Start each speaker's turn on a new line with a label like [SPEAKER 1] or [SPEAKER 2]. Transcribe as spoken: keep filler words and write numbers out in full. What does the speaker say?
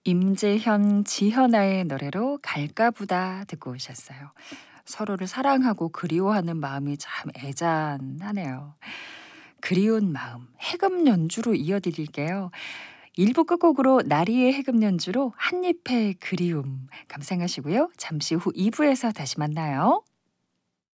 [SPEAKER 1] 임재현, 지현아의 노래로 갈까 보다 듣고 오셨어요. 서로를 사랑하고 그리워하는 마음이 참 애잔하네요. 그리운 마음, 해금 연주로 이어드릴게요. 일 부 끝곡으로 나리의 해금 연주로 한잎의 그리움 감상하시고요. 잠시 후 이 부에서 다시 만나요.